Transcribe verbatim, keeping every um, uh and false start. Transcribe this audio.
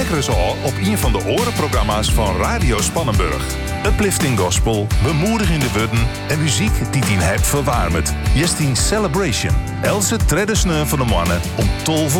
Kijken eens al op een van de orenprogramma's van Radio Spannenburg. Uplifting gospel, bemoedigende woorden en muziek die tien hebt verwarmd. Jestien Celebration. Else tredde sneu van de mannen om tolve